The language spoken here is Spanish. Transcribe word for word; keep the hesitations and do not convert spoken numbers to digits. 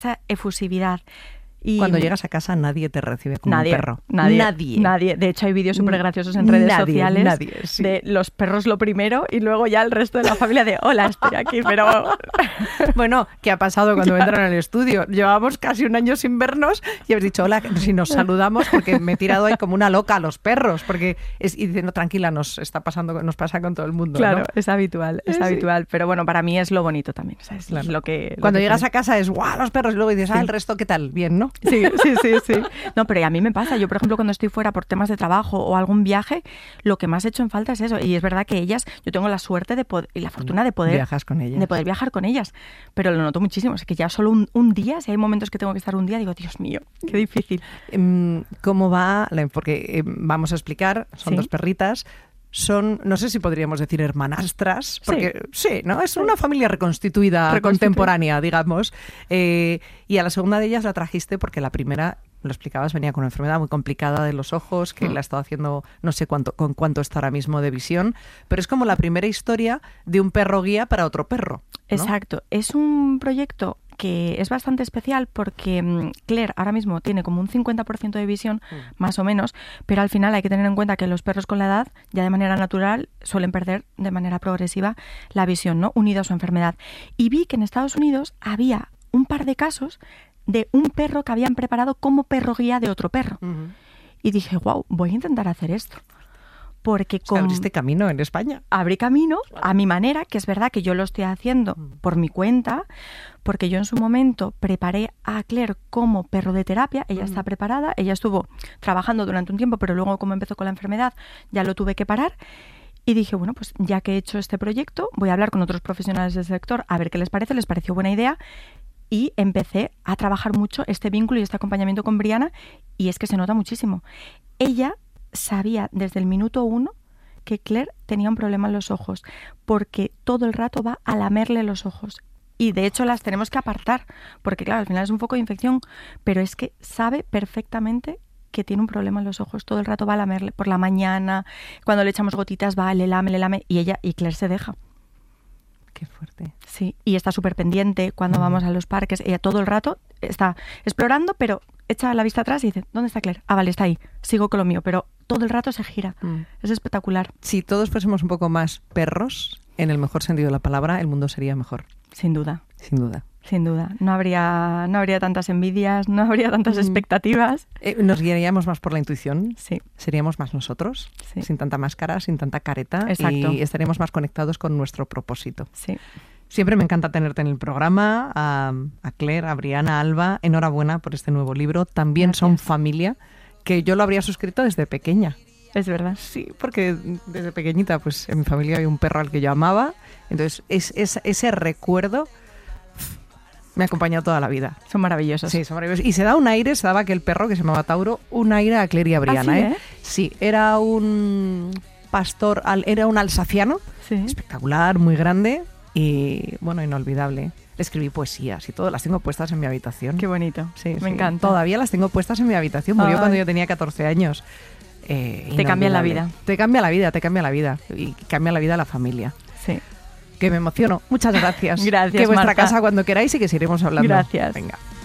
esa efusividad. Y cuando llegas a casa nadie te recibe como nadie, un perro. Nadie, nadie. Nadie. De hecho, hay vídeos súper graciosos en redes nadie, sociales nadie, sí. de los perros lo primero y luego ya el resto de la familia de hola, estoy aquí, pero... Bueno, ¿qué ha pasado cuando claro. entran al estudio? Llevábamos casi un año sin vernos y habéis dicho hola, si nos saludamos, porque me he tirado ahí como una loca a los perros, porque es, y diciendo tranquila, nos está pasando, nos pasa con todo el mundo. Claro, ¿no? es habitual, es sí. habitual, pero bueno, para mí es lo bonito también, ¿sabes? Claro. Es lo que, lo cuando que llegas tiene. a casa es guau, los perros, y luego dices, ah, sí. el resto, ¿qué tal? Bien, ¿no? Sí, sí, sí. Sí, sí. No, pero a mí me pasa. Yo, por ejemplo, cuando estoy fuera por temas de trabajo o algún viaje, lo que más he hecho en falta es eso. Y es verdad que ellas, yo tengo la suerte de poder, y la fortuna de poder, Viajas con ellas. de poder viajar con ellas. Pero lo noto muchísimo. Es que ya solo un, un día, si hay momentos que tengo que estar un día, digo, Dios mío, qué difícil. ¿Cómo va? Porque vamos a explicar, son ¿Sí? dos perritas. Son, no sé si podríamos decir hermanastras, porque sí, sí ¿no? Es una familia reconstituida, contemporánea, digamos. Eh, y a la segunda de ellas la trajiste porque la primera, lo explicabas, venía con una enfermedad muy complicada de los ojos, que mm. la ha estado haciendo, no sé cuánto, con cuánto está ahora mismo de visión, pero es como la primera historia de un perro guía para otro perro, ¿no? Exacto. Es un proyecto que es bastante especial porque Claire ahora mismo tiene como un cincuenta por ciento de visión, mm. más o menos, pero al final hay que tener en cuenta que los perros con la edad, ya de manera natural, suelen perder de manera progresiva la visión, ¿no? Unido a su enfermedad. Y vi que en Estados Unidos había un par de casos de un perro que habían preparado como perro guía de otro perro. Uh-huh. Y dije, wow, voy a intentar hacer esto. Porque con... abriste camino en España. Abrí camino a mi manera, que es verdad que yo lo estoy haciendo por mi cuenta, porque yo en su momento preparé a Claire como perro de terapia, ella mm. está preparada, ella estuvo trabajando durante un tiempo, pero luego como empezó con la enfermedad ya lo tuve que parar. Y dije, bueno, pues ya que he hecho este proyecto, voy a hablar con otros profesionales del sector a ver qué les parece, les pareció buena idea. Y empecé a trabajar mucho este vínculo y este acompañamiento con Brianna, y es que se nota muchísimo. Ella sabía desde el minuto uno que Claire tenía un problema en los ojos, porque todo el rato va a lamerle los ojos. Y de hecho las tenemos que apartar, porque claro, al final es un foco de infección, pero es que sabe perfectamente que tiene un problema en los ojos. Todo el rato va a lamerle por la mañana, cuando le echamos gotitas va, le lame, le lame, y ella, y Claire se deja. Qué fuerte. Sí, y está súper pendiente cuando mm. vamos a los parques. Ella todo el rato está explorando, pero echa la vista atrás y dice, ¿dónde está Claire? Ah, vale, está ahí, sigo con lo mío, pero todo el rato se gira. Mm. Es espectacular. Si todos fuésemos un poco más perros, en el mejor sentido de la palabra, el mundo sería mejor. Sin duda. Sin duda. Sin duda. No habría, no habría tantas envidias, no habría tantas mm. expectativas. Eh, nos guiaríamos más por la intuición. Sí. Seríamos más nosotros, sí. sin tanta máscara, sin tanta careta. Exacto. Y estaríamos más conectados con nuestro propósito. Sí. Siempre me encanta tenerte en el programa, a, a Claire, a Brianna, a Alba. Enhorabuena por este nuevo libro. También Gracias. Son familia, que yo lo habría suscrito desde pequeña. Es verdad. Sí, porque desde pequeñita pues en mi familia había un perro al que yo amaba. Entonces es, es, ese recuerdo me ha acompañado toda la vida. Son maravillosos. Sí, son maravillosos. Y se da un aire, se daba aquel perro que se llamaba Tauro, un aire a Claire y a Brianna. ¿Ah, sí, eh? eh? Sí, era un pastor, era un alsaciano, sí. espectacular, muy grande y, bueno, inolvidable. Le escribí poesías y todo, las tengo puestas en mi habitación. Qué bonito, sí, me sí. encanta. Todavía las tengo puestas en mi habitación, murió Ay. cuando yo tenía catorce años. Eh, te cambia la vida. Te cambia la vida, te cambia la vida. Y cambia la vida a la familia. Sí. Que me emociono. Muchas gracias. Gracias, Que vuestra Marta. casa cuando queráis y que seguiremos hablando. Gracias. Venga.